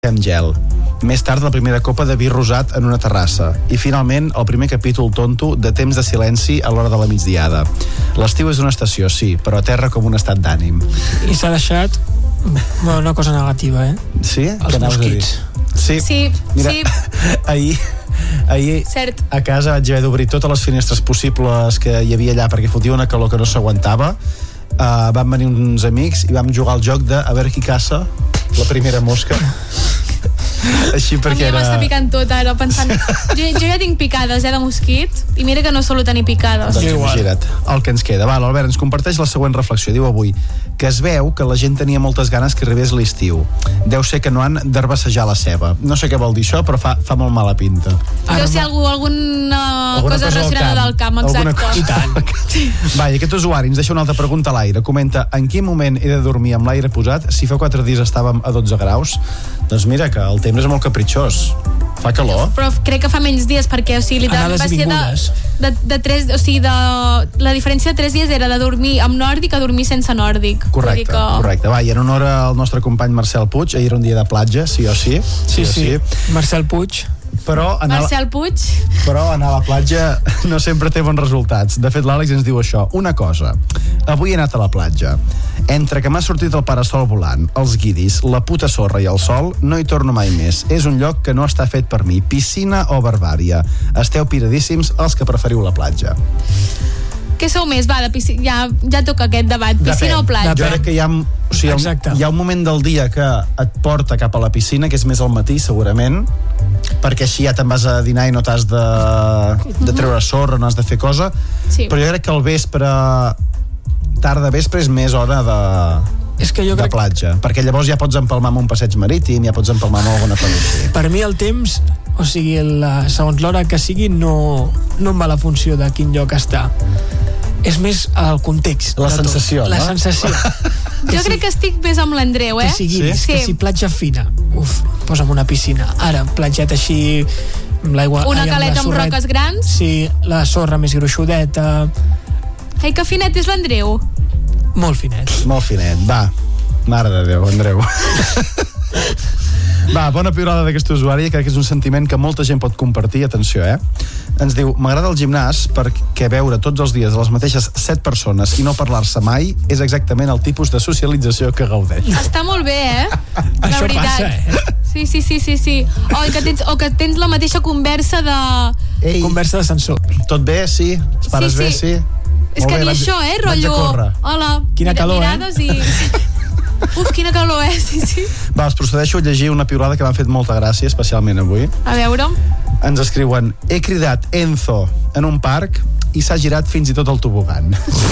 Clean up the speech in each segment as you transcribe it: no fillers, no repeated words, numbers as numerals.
amb gel. Més tard, la primera copa de vi rosat en una terrassa. I, finalment, el primer capítol tonto de Temps de silenci a l'hora de la migdiada. L'estiu és una estació, sí, però a terra com un estat d'ànim. I s'ha deixat una cosa negativa, Sí? Els mosquits. Sí. Mira, sí. Ahir Cert. a casa vaig haver d'obrir totes les finestres possibles que hi havia allà perquè fotia una calor que no s'aguantava. Van venir uns amics i vam jugar al joc de a veure qui caça la primera mosca. Així perquè a mi m'està picant tot ara pensant jo ja tinc picades de mosquit i mira que no solo tenir picades. Doncs imagina't el que ens queda. Va, l'Albert ens comparteix la següent reflexió. Diu avui que es veu que la gent tenia moltes ganes que arribés l'estiu. Deu ser que no han d'herbassejar la ceba. No sé què vol dir això, però fa molt mala pinta. Deu ser alguna cosa relacionada del camp, exacte. I tant. Va, i aquest usuari ens deixa una altra pregunta a l'aire. Comenta, en quin moment he de dormir amb l'aire posat si fa 4 dies estàvem a 12 graus? Doncs mira que el temps és molt capritxós. Fa calor. Però crec que fa menys dies perquè, o sigui, literalment va ser de 3, o sigui, la diferència de 3 dies era de dormir amb nòrdic a dormir sense nòrdic. Correcte. Va, i en honor al nostre company Marcel Puig, ahir era un dia de platja, sí o sí. Sí. Marcel Puig. Però anar a la platja no sempre té bons resultats. De fet, l'Àlex ens diu això. Una cosa, avui he anat a la platja. Entre que m'ha sortit el parasol volant, els guidis, la puta sorra i el sol, no hi torno mai més. És un lloc que no està fet per mi. Piscina o barbària? Esteu piradíssims els que preferiu la platja. Què sou més? Va, de piscina, ja toca aquest debat. Piscina o platja? Jo crec que hi ha un moment del dia que et porta cap a la piscina, que és més al matí, segurament, perquè així ja te'n vas a dinar i no t'has de treure sorra, no has de fer cosa. Sí. Però jo crec que el vespre, tarda vespre, és més hora de platja, perquè llavors ja pots empalmar amb un passeig marítim, ja pots empalmar amb alguna cosa així. Per mi el temps, o sigui, segons l'hora que sigui, no em va la funció de quin lloc està. És més el context. La sensació, no? La sensació. Jo crec que estic més amb l'Andreu, Que sigui si platja fina, posa'm una piscina. Ara, platjat així, amb l'aigua... Una caleta amb roques grans? Sí, la sorra més gruixudeta. Ai, que finet és l'Andreu. Molt finet. Molt finet, va. Mare de Déu, Andreu. Va, bona piulada d'aquest usuari, crec que és un sentiment que molta gent pot compartir, atenció, Ens diu, m'agrada el gimnàs perquè veure tots els dies les mateixes 7 persones i no parlar-se mai és exactament el tipus de socialització que gaudeix. Està molt bé, La Això veritat. passa, Sí. O que tens la mateixa conversa de... Ei, conversa d'ascensor. Tot bé, sí? Els pares bé, sí? És que ni això, rotllo... Hola, quina calor, mirades i... Uf, quina calor, sí. Va, us procedeixo a llegir una piulada que m'ha fet molta gràcia, especialment avui. A veure... Ens escriuen, he cridat Enzo en un parc i s'ha girat fins i tot el tobogan.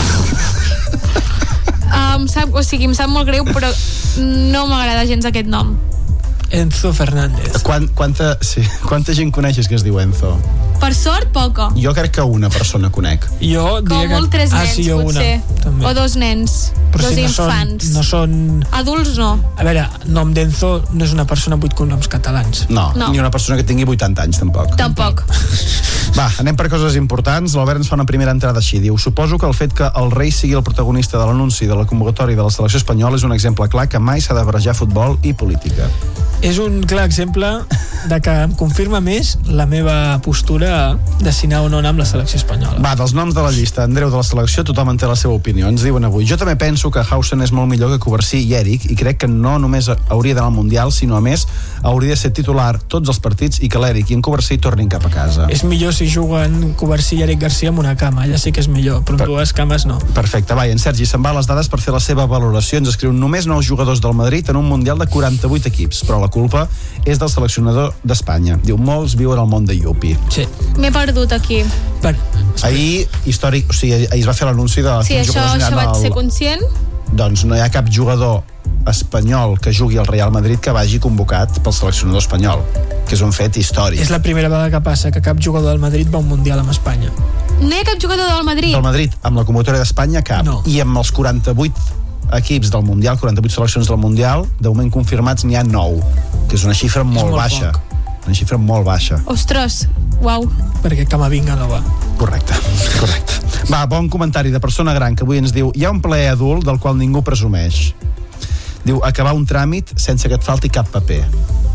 Em sap molt greu, però no m'agrada gens aquest nom. Enzo Fernández. Quanta gent coneixes que es diu Enzo? Per sort, poca. Jo crec que una persona conec. Jo com diria molt 3 nens, jo potser. També. O 2 nens. Però 2 si infants. no són... Adults, no. A veure, nom d'Enzo no és una persona amb 8 cognoms catalans. No, ni una persona que tingui 80 anys, tampoc. Tampoc. Va, anem per coses importants. L'Albert ens fa una primera entrada així. Diu, suposo que el fet que el rei sigui el protagonista de l'anunci de la convocatòria de la selecció espanyola és un exemple clar que mai s'ha de barrejar futbol i política. És un clar exemple de que em confirma més la meva postura de si anar o no anar amb la selecció espanyola. Va, dels noms de la llista, Andreu de la selecció, tothom en té la seva opinió. Ens diuen avui, jo també penso que Hausen és molt millor que Covarsí i Eric, i crec que no només hauria d'anar al Mundial, sinó a més hauria de ser titular tots els partits i que l'Eric i en Covarsí tornin cap a casa. És millor si juguen Covarsí i Eric Garcia amb una cama, ja sí que és millor, però amb 2 cames no. Perfecte, va, i en Sergi se'n va a les dades per fer la seva valoració. Ens escriu només 9 jugadors del Madrid en un Mundial de 48 equips, però la culpa és del seleccionador d'Espanya. Diu, molts viuen al món de Yupi. Sí. M'he perdut aquí. Ahir, històric, o sigui, ahir es va fer l'anunci de... Sí, això vaig ser conscient. Doncs no hi ha cap jugador espanyol que jugui al Real Madrid que vagi convocat pel seleccionador espanyol, que és un fet històric. És la primera vegada que passa que cap jugador del Madrid va a un Mundial amb Espanya. No hi ha cap jugador del Madrid? Del Madrid, amb la convocatòria d'Espanya, cap. No. I amb els 48 equips del Mundial, 48 seleccions del Mundial, de moment confirmats n'hi ha 9, que és una xifra molt baixa. Una xifra molt baixa. Ostres, uau. Perquè Camavinga no va. Correcte. Va, bon comentari de persona gran que avui ens diu, hi ha un plaer adult del qual ningú presumeix. Diu, acabar un tràmit sense que et falti cap paper.